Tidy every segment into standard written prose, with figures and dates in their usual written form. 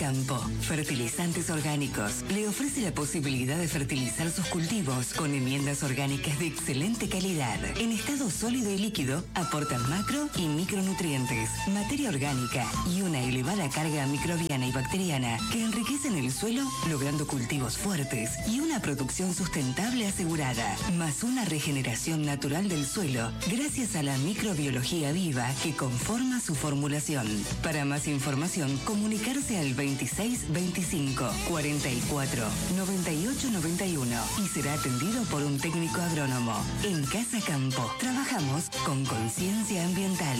Campo, fertilizantes orgánicos, le ofrece la posibilidad de fertilizar sus cultivos con enmiendas orgánicas de excelente calidad. En estado sólido y líquido, aportan macro y micronutrientes, materia orgánica y una elevada carga microbiana y bacteriana que enriquecen el suelo, logrando cultivos fuertes y una producción sustentable asegurada, más una regeneración natural del suelo gracias a la microbiología viva que conforma su formulación. Para más información, comunicarse al 26 25 44 98 91 y será atendido por un técnico agrónomo. En Casa Campo, trabajamos con conciencia ambiental.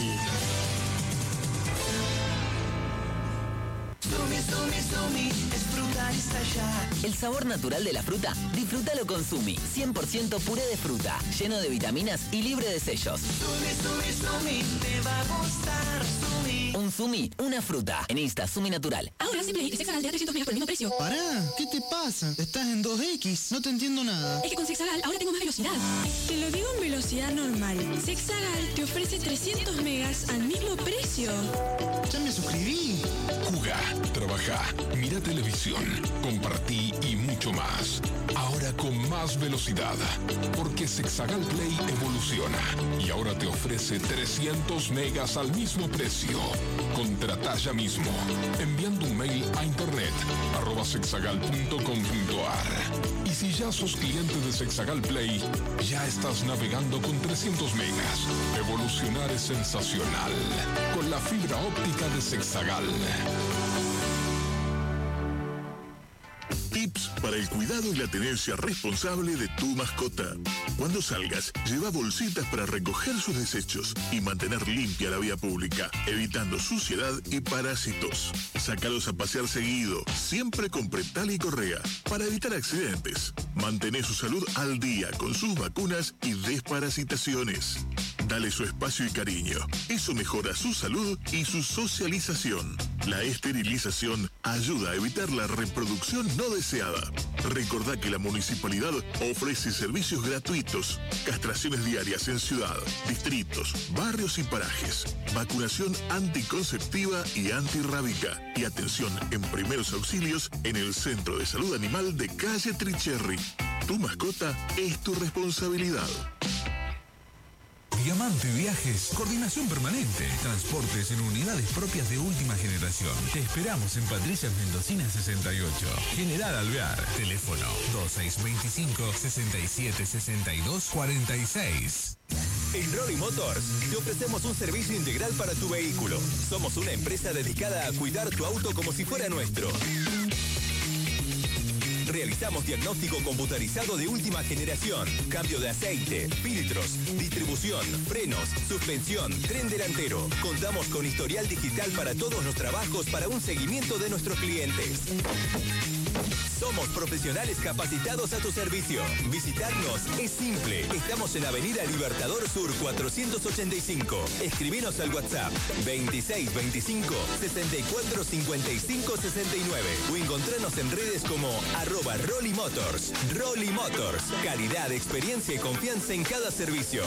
Sumi, es fruta y está ya. El sabor natural de la fruta, disfrútalo con Sumi, 100% puré de fruta, lleno de vitaminas y libre de sellos. Sumi, te va a gustar, Sumi. Un Sumi, una fruta. En Insta, Sumi Natural. Ahora Simple y Sexagal te da 300 megas por el mismo precio. Pará, ¿qué te pasa? Estás en 2X, no te entiendo nada. Es que con Sexagal ahora tengo más velocidad. Te lo digo en velocidad normal. Sexagal te ofrece 300 megas al mismo precio. Ya me suscribí. Jugá, trabajá, mira televisión, compartí y mucho más. Ahora con más velocidad, porque Sexagal Play evoluciona y ahora te ofrece 300 megas al mismo precio. Contratá ya mismo, enviando un mail a internet @sexagal.com.ar. Y si ya sos cliente de Sexagal Play, ya estás navegando con 300 megas. Evolucionar es sensacional con la fibra óptica de Sexagal. Tips para el cuidado y la tenencia responsable de tu mascota. Cuando salgas, lleva bolsitas para recoger sus desechos y mantener limpia la vía pública, evitando suciedad y parásitos. Sácalos a pasear seguido, siempre con pretal y correa, para evitar accidentes. Mantén su salud al día con sus vacunas y desparasitaciones. Dale su espacio y cariño. Eso mejora su salud y su socialización. La esterilización ayuda a evitar la reproducción no deseada. Recordá que la municipalidad ofrece servicios gratuitos, castraciones diarias en ciudad, distritos, barrios y parajes, vacunación anticonceptiva y antirrábica y atención en primeros auxilios en el Centro de Salud Animal de Calle Tricherry. Tu mascota es tu responsabilidad. Diamante Viajes, coordinación permanente, transportes en unidades propias de última generación. Te esperamos en Patricia Mendocina 68, General Alvear, teléfono 2625 67 62 46. En Rolly Motors te ofrecemos un servicio integral para tu vehículo. Somos una empresa dedicada a cuidar tu auto como si fuera nuestro. Realizamos diagnóstico computarizado de última generación, cambio de aceite, filtros, distribución, frenos, suspensión, tren delantero. Contamos con historial digital para todos los trabajos para un seguimiento de nuestros clientes. Somos profesionales capacitados a tu servicio. Visitarnos es simple. Estamos en Avenida Libertador Sur 485. Escribinos al WhatsApp 2625 64 55 69 o encontranos en redes como @Rolly Motors. Rolly Motors. Calidad, experiencia y confianza en cada servicio.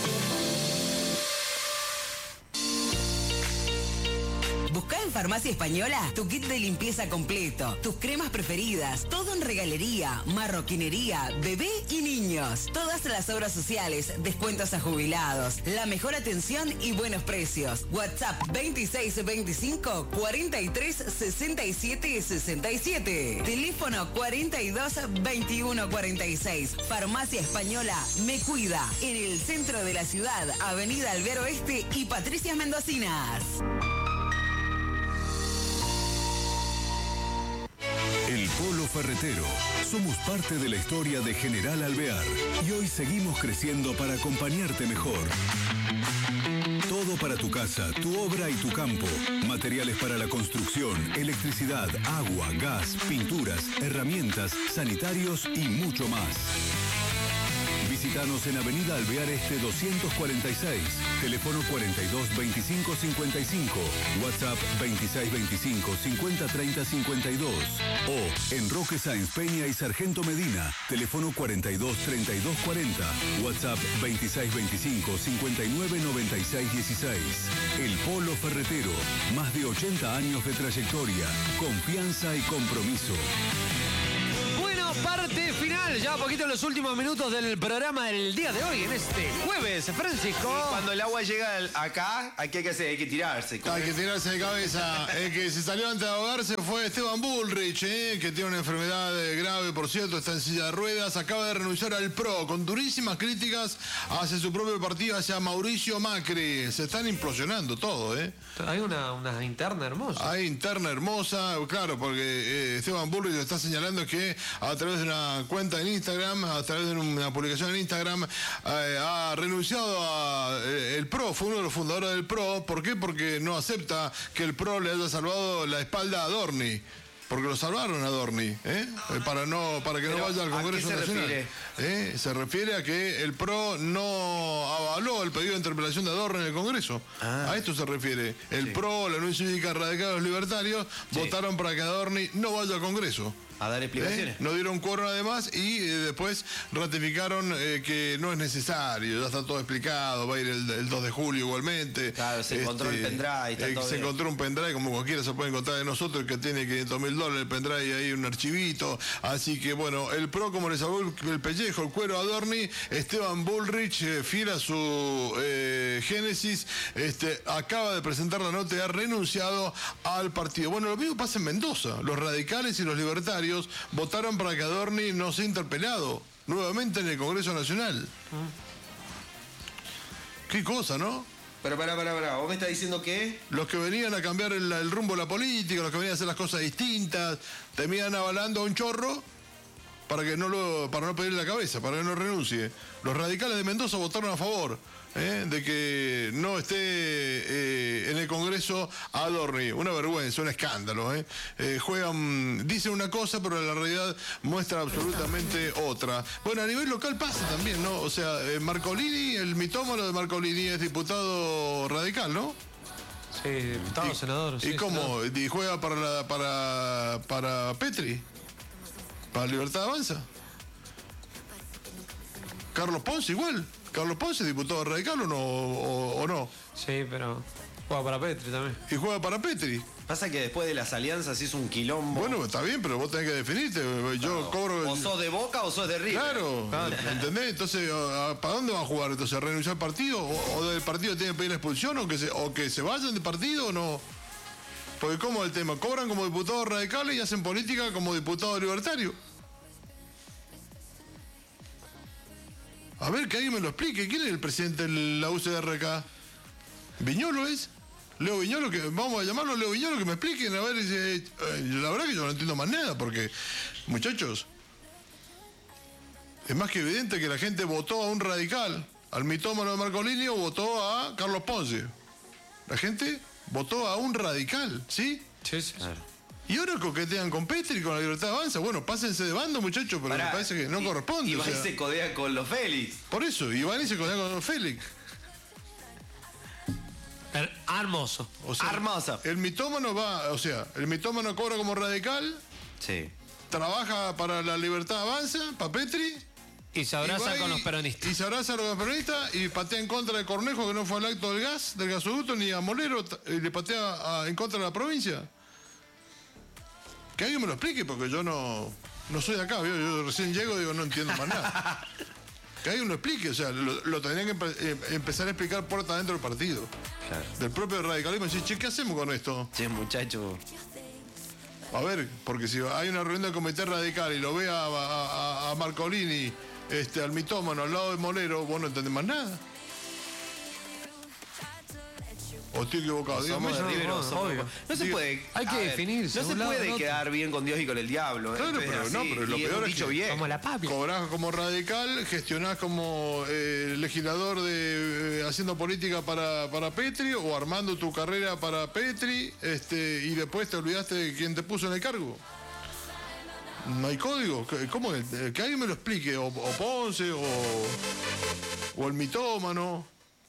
Buscá en Farmacia Española tu kit de limpieza completo, tus cremas preferidas, todo en regalería, marroquinería, bebé y niños. Todas las obras sociales, descuentos a jubilados, la mejor atención y buenos precios. WhatsApp 2625 43 67 67. Teléfono 42 21 46. Farmacia Española Me Cuida, en el centro de la ciudad, Avenida Alvear Oeste y Patricias Mendocinas. El Polo Ferretero. Somos parte de la historia de General Alvear y hoy seguimos creciendo para acompañarte mejor. Todo para tu casa, tu obra y tu campo. Materiales para la construcción, electricidad, agua, gas, pinturas, herramientas, sanitarios y mucho más. Visítanos Visítanos en Avenida Alvear Este 246, teléfono 42 25 55, WhatsApp 26 25 50 30 52 o en Roque Sáenz Peña y Sargento Medina, teléfono 42 32 40, WhatsApp 26 25 59 96 16. El Polo Ferretero, más de 80 años de trayectoria, confianza y compromiso. Bueno, parte final, ya un poquito en los últimos minutos del programa del día de hoy, en este jueves, Francisco. Y cuando el agua llega acá, ¿qué hay que hacer? Hay que tirarse. Hay que tirarse de cabeza. El que se salió antes de ahogarse fue Esteban Bullrich, que tiene una enfermedad grave, por cierto, está en silla de ruedas. Acaba de renunciar al PRO con durísimas críticas hacia su propio partido, hacia Mauricio Macri. Se están implosionando todo, Hay una interna hermosa. Hay interna hermosa, claro, porque Esteban Bullrich está señalando que a través de una cuenta en Instagram, a través de una publicación en Instagram, ha renunciado a el PRO, fue uno de los fundadores del PRO. ¿Por qué? Porque no acepta que el PRO le haya salvado la espalda a Adorni. Porque lo salvaron a Adorni, para que no vaya al Congreso Nacional. Se refiere a que el PRO no avaló el pedido de interpelación de Adorni en el Congreso. A esto se refiere. El PRO, la Unión Cívica Radical, los Libertarios, votaron para que Adorni no vaya al Congreso. A dar explicaciones. No dieron quórum además y después ratificaron que no es necesario, ya está todo explicado, va a ir el 2 de julio igualmente. Claro, se encontró el pendrive. Se encontró un pendrive, como cualquiera se puede encontrar de nosotros, que tiene $500.000 el pendrive y ahí un archivito. Así que bueno, el PRO, como le salvó el pellejo, el cuero a Adorni, Esteban Bullrich, fiel a su génesis, acaba de presentar la nota y ha renunciado al partido. Bueno, lo mismo pasa en Mendoza. Los radicales y los libertarios votaron para que Adorni no sea interpelado nuevamente en el Congreso Nacional. Qué cosa, ¿no? Pero pará, vos me estás diciendo que... Los que venían a cambiar el rumbo de la política, los que venían a hacer las cosas distintas, terminan avalando a un chorro para no pedirle la cabeza, para que no renuncie. Los radicales de Mendoza votaron a favor de que no esté en el Congreso Adorni. Una vergüenza, un escándalo. Dicen una cosa, pero la realidad muestra absolutamente otra. Bueno, a nivel local pasa también, ¿no? O sea, Marcolini, el mitómano de Marcolini es diputado radical, ¿no? Sí, diputado, senador. ¿Y cómo? ¿Y juega para Petri? ¿Para Libertad Avanza? Carlos Ponce igual. Carlos Ponce, diputado radical o no. Sí, pero juega para Petri también. Y juega para Petri. Pasa que después de las alianzas es un quilombo. Bueno, está bien, pero vos tenés que definirte. Yo cobro... O sos de Boca o sos de River. Claro, ¿entendés? Entonces, ¿para dónde va a jugar? Entonces, ¿a renunciar al partido? ¿O del partido tiene que pedir la expulsión? ¿O que se vayan del partido o no? Porque ¿cómo es el tema? Cobran como diputados radicales y hacen política como diputados libertarios. A ver, que alguien me lo explique. ¿Quién es el presidente de la UCR acá? ¿Viñolo es? Leo Viñolo, que vamos a llamarlo Leo Viñolo, que me expliquen. A ver, la verdad que yo no entiendo más nada, porque, muchachos, es más que evidente que la gente votó a un radical, al mitómano de Marcolini, o votó a Carlos Ponce. La gente votó a un radical, ¿sí? Sí, sí. Claro. Y ahora coquetean con Petri, con la Libertad Avanza. Bueno, pásense de bando, muchachos, pero me parece que no corresponde. Iván se codea con los Félix. Por eso, Iván se codea con los Félix. Hermoso. O sea, hermoso. El mitómano el mitómano cobra como radical. Sí. Trabaja para la Libertad Avanza, para Petri. Y se abraza con los peronistas. Y se abraza con los peronistas y patea en contra de Cornejo, que no fue al acto del gasoducto, ni a Molero, y le patea en contra de la provincia. Que alguien me lo explique, porque yo no soy de acá, yo recién llego y digo, no entiendo más nada. Que alguien lo explique, o sea, lo tendrían que empezar a explicar puerta adentro del partido. Claro. Del propio radicalismo, decir, che, ¿qué hacemos con esto? Che, muchacho. A ver, porque si hay una reunión del comité radical y lo ve a Marcolini, al mitómano, al lado de Molero, vos no entendés más nada. ¿O estoy equivocado? Somos de River o somos... No se puede... Hay que definirse. No se puede quedar bien con Dios y con el diablo. Claro, pero lo peor es que bien. Como la papi. Cobrás como radical, gestionás como legislador haciendo política para Petri o armando tu carrera para Petri, y después te olvidaste de quién te puso en el cargo. ¿No hay código? ¿Cómo es? Que alguien me lo explique, o Ponce, o el mitómano,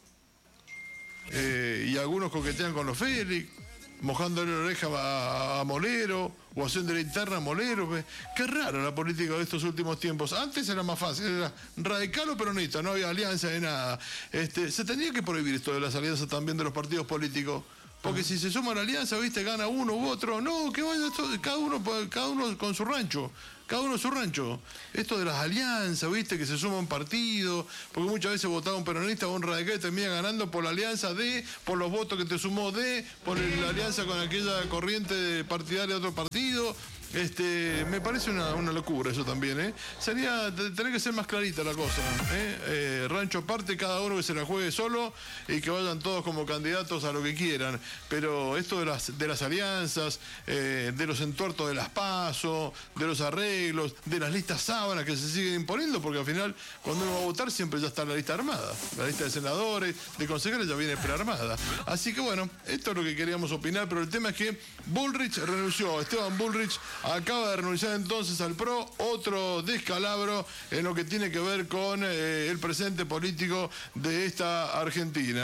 y algunos coquetean con los Félix, mojándole la oreja a Molero, o haciendo la interna a Molero. Qué raro la política de estos últimos tiempos. Antes era más fácil, era radical o peronista, no había alianza de nada. Se tenía que prohibir esto de las alianzas también de los partidos políticos. Porque si se suma la alianza, viste, gana uno u otro. No, que vaya cada uno con su rancho. Cada uno su rancho. Esto de las alianzas, viste, que se suma un partido, porque muchas veces votaba un peronista o un radical y termina ganando por la alianza por los votos que te sumó por la alianza con aquella corriente partidaria de otro partido. Me parece una locura eso también, ¿eh? Tendría que ser más clarita la cosa, ¿eh? Rancho aparte, cada uno que se la juegue solo y que vayan todos como candidatos a lo que quieran. Pero esto de las alianzas, de los entuertos de las PASO, de los arreglos, de las listas sábanas que se siguen imponiendo, porque al final, cuando uno va a votar, siempre ya está la lista armada. La lista de senadores, de concejales ya viene prearmada. Así que bueno, esto es lo que queríamos opinar, pero el tema es que Bullrich renunció. Esteban Bullrich acaba de renunciar entonces al PRO, otro descalabro en lo que tiene que ver con el presente político de esta Argentina.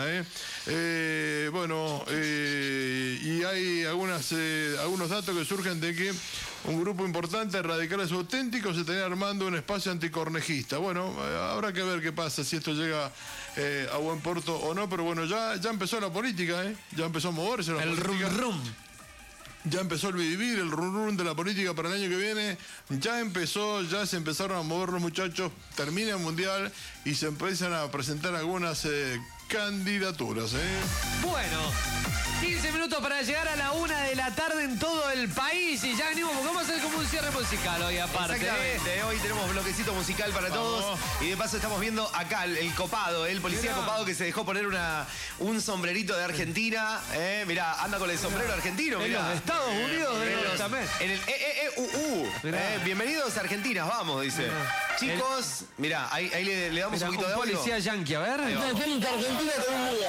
Y hay algunos datos que surgen de que un grupo importante de radicales auténticos se tenía armando un espacio anticornejista. Bueno, habrá que ver qué pasa, si esto llega a buen puerto o no, pero bueno, ya empezó la política, ya empezó a moverse la política. El rum. Ya empezó el vivir, el rum de la política para el año que viene. Ya se empezaron a mover los muchachos. Termina el Mundial y se empiezan a presentar algunas candidaturas. Bueno, 15 minutos para llegar a la 1 de la tarde en todo el país. Y ya venimos, porque vamos a hacer como un cierre musical hoy aparte. Exactamente, hoy tenemos bloquecito musical para todos. Y de paso estamos viendo acá el copado, el policía copado que se dejó poner un sombrerito de Argentina. Mirá, anda con el sombrero argentino. En los Estados Unidos también. En el bienvenidos a Argentinas, vamos, dice. Chicos, mirá, ahí le damos un poquito de audio. Policía yankee, a ver. Argentina todo el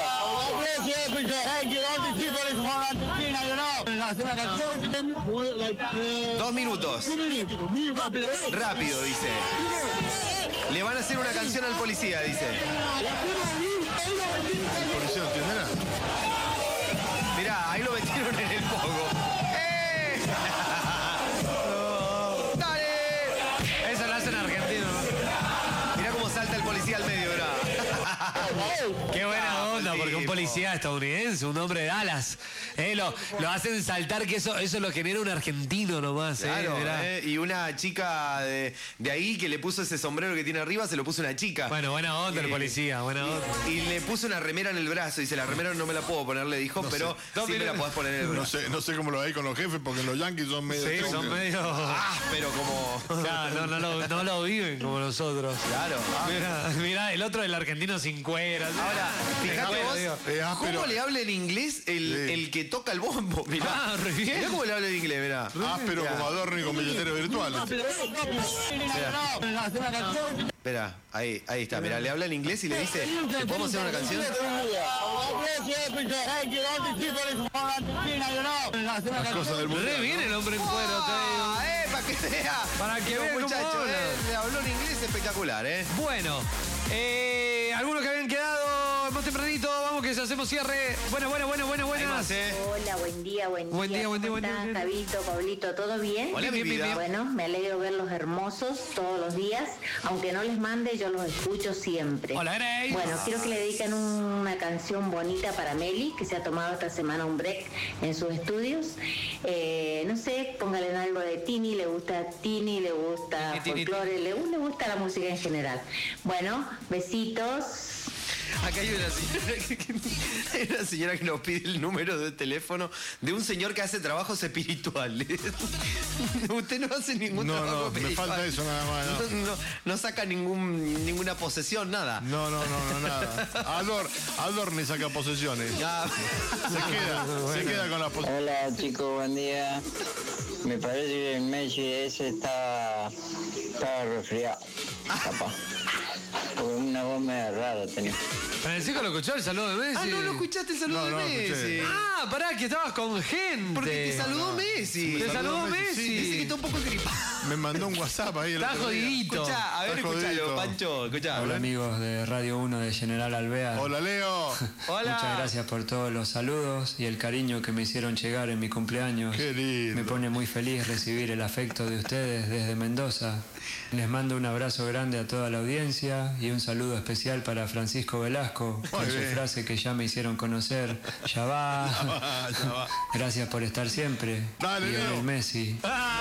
día. 2 minutos. Rápido, dice. Le van a hacer una canción al policía, dice. ¿El policía no tiene nada? Mirá, ahí lo metieron en el pogo. ¡Dale! Eso lo hacen argentinos. Mirá cómo salta el policía al medio, ¿verdad? Qué buena onda, porque un policía estadounidense, un hombre de Dallas, lo hacen saltar, que eso lo genera un argentino nomás. Claro, y una chica de ahí que le puso ese sombrero que tiene arriba, se lo puso una chica. Bueno, buena onda el policía, buena onda. Y le puso una remera en el brazo, dice, la remera no me la puedo poner, le dijo, pero sí me la podés poner en el brazo. No sé cómo lo hay con los jefes, porque los yankees son medio... Sí, son medio... pero como... Claro, no lo viven como nosotros. Claro. Mirá, el otro, el argentino sin cueras. Ahora, fíjate vos, ¿cómo le habla en inglés el que toca el bombo? Mirá, mirá cómo le habla en inglés, mirá. Áspero como Adorno y con billeteras virtuales. Espera, ahí está, mirá, le habla en inglés y le dice, ¿te podemos hacer una canción? Las cosas del mundo. Re bien el hombre en cuero, te digo. Para que sea. Para que vean cómo habla. Le habló en inglés espectacular, Bueno, algunos que habían quedado más tempranito, vamos que hacemos cierre. Buenas. Hola, buen día. ¿Cómo estás, Javito, Pablito? ¿Todo bien? Hola, mi vida. Bueno, me alegro verlos hermosos todos los días. Aunque no les mande, yo los escucho siempre. Hola, Grace. Bueno, quiero que le dediquen una canción bonita para Meli, que se ha tomado esta semana un break en sus estudios. No sé, póngale algo de Tini, le gusta folclore, le gusta la música en general. Bueno, besitos. Acá hay una señora que nos pide el número de teléfono de un señor que hace trabajos espirituales. Usted no hace ningún trabajo espiritual. Me falta eso nada más. No saca ninguna posesión, nada. No, nada. Aldor ni saca posesiones. Se queda con la posesión. Hola chicos, buen día. Me parece que el Messi ese está resfriado. Capaz. Una voz media rara tenía. Francisco, ¿lo escuchó el saludo de Messi? Ah, no escuchaste el saludo de Messi. Ah, pará, que estabas con gente. Porque te saludó Messi. Te saludó Messi. Dice que está un poco gripado. Me mandó un WhatsApp ahí. Está jodidito. Escuchá, a ver, escuchalo, Pancho. Escuchá. Hola amigos de Radio 1 de General Alvear. Hola Leo. Hola. Muchas gracias por todos los saludos y el cariño que me hicieron llegar en mi cumpleaños. Qué lindo. Me pone muy feliz recibir el afecto de ustedes desde Mendoza. Les mando un abrazo grande a toda la audiencia y un saludo especial para Francisco Velasco con su frase que ya me hicieron conocer. Ya va. Ya va. Gracias por estar siempre. Dale, Lionel Leo. Messi.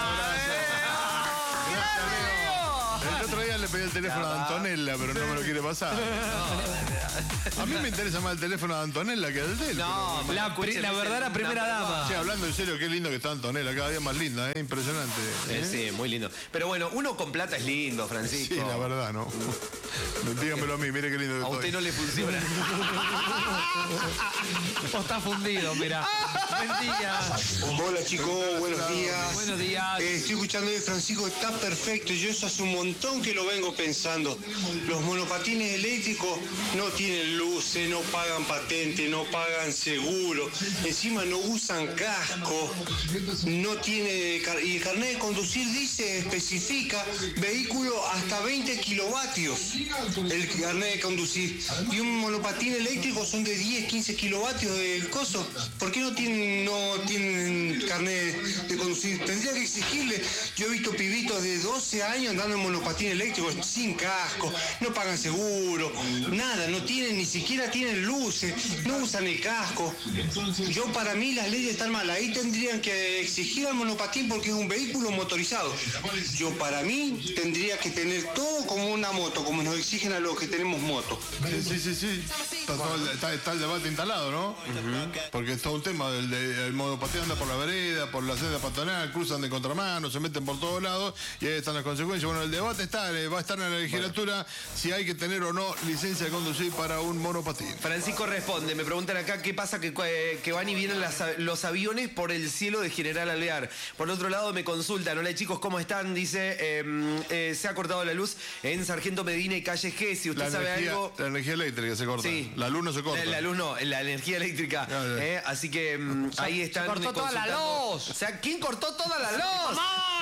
El otro día le pedí el teléfono a Antonella, pero no me lo quiere pasar. A mí me interesa más el teléfono de Antonella que el de él. No, la verdadera primera dama. Sí, hablando en serio, qué lindo que está Antonella, cada día más linda, impresionante. Sí, muy lindo. Pero bueno, uno con plata es lindo, Francisco. Sí, la verdad, ¿no? Dígamelo a mí, mire qué lindo que A estoy. usted no le funciona. Vos estás fundido, mirá. Buen día. Hola chicos, buenos días. Buenos días. Estoy escuchando de Francisco, está perfecto. Yo eso hace un montón que lo vengo pensando. Los monopatines eléctricos no tienen luces, no pagan patente, no pagan seguro. Encima no usan casco, no tiene... Y el carnet de conducir dice, especifica, vehículo hasta 20 kilovatios. El carnet de conducir. Y un monopatín eléctrico son de 10, 15 kilovatios del coso. ¿Por qué no tienen carnet de conducir? Tendría que exigirle. Yo he visto pibitos de 12 años andando en monopatín eléctrico sin casco, no pagan seguro, nada, no tienen, ni siquiera tienen luces, no usan el casco. Yo, para mí las leyes están mal. Ahí tendrían que exigir al monopatín porque es un vehículo motorizado. Yo, para mí, tendría que tener todo como una moto, como nos exigen a los que tenemos moto. Sí. Está el debate instalado, ¿no? Porque es todo un tema. El monopatín anda por la vereda, por la senda peatonal, cruzan de contramano, se meten por todos lados y ahí están las consecuencias. Bueno, el debate va a estar en la legislatura si hay que tener o no licencia de conducir para un monopatín. Francisco responde, me preguntan acá qué pasa que van y vienen los aviones por el cielo de General Alvear. Por otro lado me consultan, hola chicos, ¿cómo están? Dice, se ha cortado la luz en Sargento Medina y Calle G. Si usted sabe algo... La energía eléctrica se corta. Sí. La luz no se corta. La luz no, la energía eléctrica. Así que ahí están. Se cortó toda la luz. O sea, ¿quién cortó toda la luz?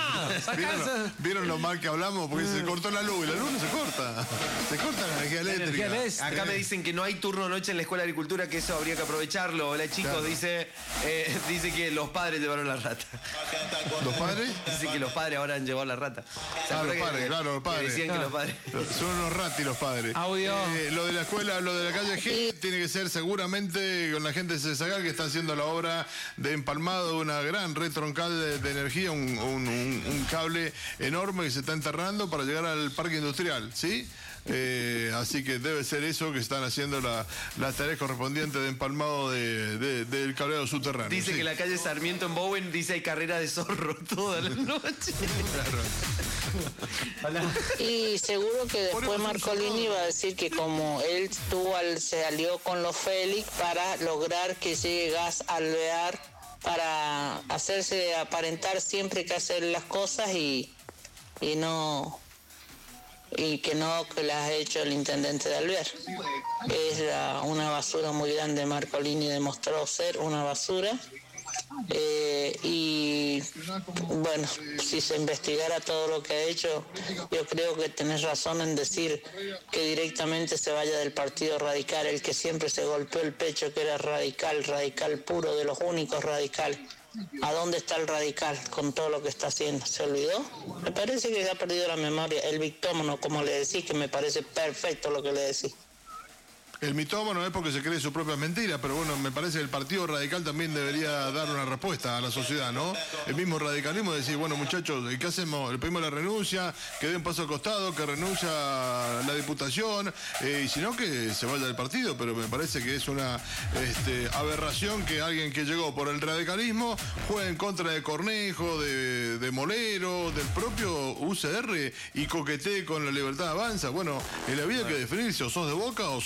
¿Vieron lo mal que hablamos? Porque se cortó la luz y la luz no se corta. Se corta la energía eléctrica. Acá me dicen que no hay turno noche en la Escuela de Agricultura, que eso habría que aprovecharlo. Hola chicos, Claro. dice que los padres llevaron la rata. ¿Los padres? Dice que los padres ahora han llevado la rata. Los padres, claro, los padres. Decían que los padres. Son unos ratis los padres. Audio. Lo de la escuela, lo de la calle G, tiene que ser seguramente con la gente de Cesagal que está haciendo la obra de empalmado de una gran red troncal de energía, un cable enorme que se está enterrando para llegar al parque industrial, ¿sí? Así que debe ser eso que están haciendo las tareas correspondientes de empalmado del cableado subterráneo. Dice sí. que la calle Sarmiento en Bowen dice hay carrera de zorro toda la noche. Y seguro que después Marcolini va a decir que como él se alió con los Félix para lograr que llegue gas al Alvear, para hacerse aparentar siempre que hacer las cosas y que no que las ha hecho el intendente de Alvear. Es una basura muy grande. Marcolini demostró ser una basura. Y bueno, si se investigara todo lo que ha hecho, yo creo que tenés razón en decir que directamente se vaya del Partido Radical, el que siempre se golpeó el pecho que era radical puro, de los únicos radicales. ¿A dónde está el radical con todo lo que está haciendo? ¿Se olvidó? Me parece que se ha perdido la memoria. El victómano, como le decís, que me parece perfecto lo que le decís. El mitómano es porque se cree sus propias mentiras, pero bueno, me parece que el Partido Radical también debería dar una respuesta a la sociedad, ¿no? El mismo radicalismo de decir, bueno, muchachos, ¿qué hacemos? Le pedimos la renuncia, que dé un paso al costado, que renuncia a la diputación, y si no, que se vaya del partido, pero me parece que es una aberración que alguien que llegó por el radicalismo juegue en contra de Cornejo, de Molero, del propio UCR y coquetee con la Libertad Avanza. Bueno, en la vida hay que definirse, o sos de Boca o sos de River,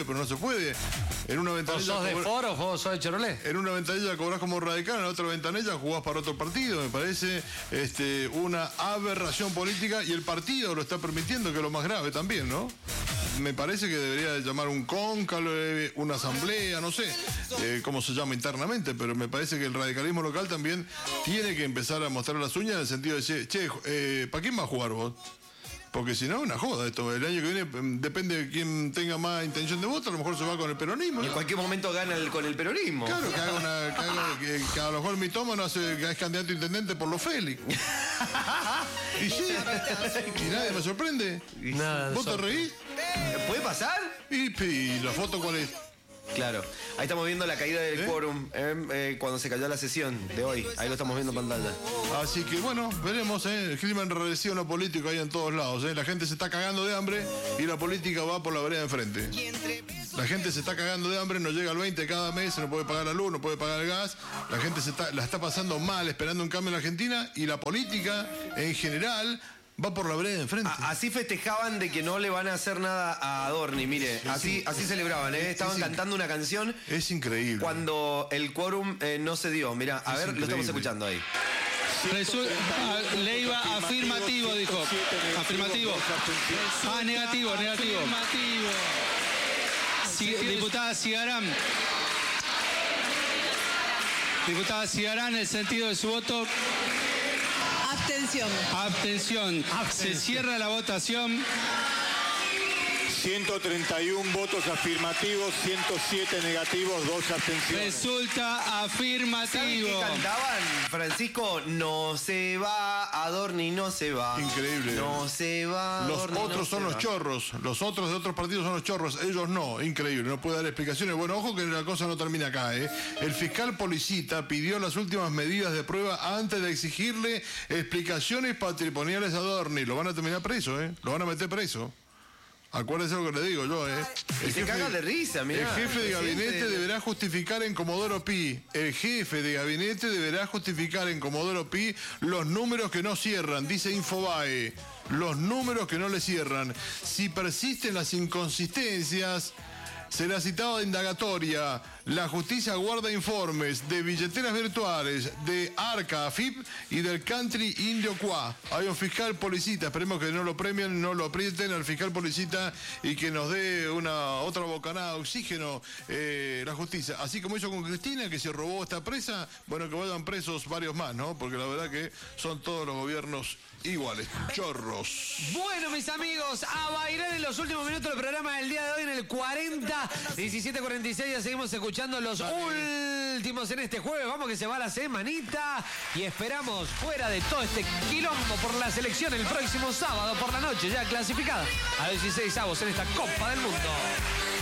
Chorolé, pero no se puede. En una ventanilla. ¿Sos de Foro o sos de Chorolé? En una ventanilla cobrás como radical, en otra ventanilla jugás para otro partido. Me parece una aberración política y el partido lo está permitiendo, que es lo más grave también, ¿no? Me parece que debería llamar un cónclave, una asamblea, no sé cómo se llama internamente, pero me parece que el radicalismo local también tiene que empezar a mostrar las uñas en el sentido de decir, ¿para quién va a jugar vos? Porque si no, una joda esto. El año que viene depende de quién tenga más intención de voto, a lo mejor se va con el peronismo. Y en cualquier momento gana con el peronismo. Claro, que a lo mejor el mitómano es candidato a intendente por los Félix. Y sí, y nadie me sorprende. Nada. ¿Vos te reís? ¿Puede pasar? ¿Y la foto cuál es? Claro, ahí estamos viendo la caída del quórum cuando se cayó la sesión de hoy. Ahí lo estamos viendo en pantalla. Así que bueno, veremos. El clima enrarecido en lo político ahí en todos lados. La gente se está cagando de hambre y la política va por la vereda de enfrente. La gente se está cagando de hambre, no llega al 20 cada mes, no puede pagar la luz, no puede pagar el gas. La gente la está pasando mal esperando un cambio en la Argentina y la política en general va por la vereda de enfrente. Así festejaban de que no le van a hacer nada a Adorni, mire. Así celebraban, Estaban cantando una canción. Es increíble. Cuando el quórum no se dio. Mirá, a ver, lo estamos escuchando ahí. Leiva afirmativo, dijo. Afirmativo. Negativo. Diputada Cigarán. Diputada Cigarán, el sentido de su voto. Abstención. Se cierra la votación. 131 votos afirmativos, 107 negativos, 2 abstenciones. Resulta afirmativo. ¿Saben qué cantaban, Francisco? No se va, Adorni no se va. Increíble. No se va. Los Adorni, otros no son se los va. chorros. Los otros de otros partidos son los chorros. Ellos no. Increíble. No puede dar explicaciones. Bueno, ojo que la cosa no termina acá. El fiscal Policita pidió las últimas medidas de prueba antes de exigirle explicaciones patrimoniales a Adorni. Lo van a terminar preso, Lo van a meter preso. Acuérdense lo que le digo yo, Se caga de risa, mirá. El jefe de gabinete deberá justificar en Comodoro Pi. El jefe de gabinete deberá justificar en Comodoro Pi los números que no cierran, dice Infobae. Los números que no le cierran. Si persisten las inconsistencias, será citado de indagatoria. La justicia guarda informes de billeteras virtuales, de Arca AFIP y del Country Indio Qua. Hay un fiscal Policita, esperemos que no lo premien, no lo aprieten al fiscal Policita y que nos dé otra bocanada de oxígeno la justicia. Así como hizo con Cristina, que se robó esta presa, bueno, que vayan presos varios más, ¿no? Porque la verdad que son todos los gobiernos iguales, chorros. Bueno, mis amigos, a bailar en los últimos minutos del programa del día de hoy en el 40-17-46. Ya seguimos escuchando los últimos en este jueves. Vamos que se va la semanita y esperamos fuera de todo este quilombo por la selección el próximo sábado por la noche, ya clasificada a 16avos en esta Copa del Mundo.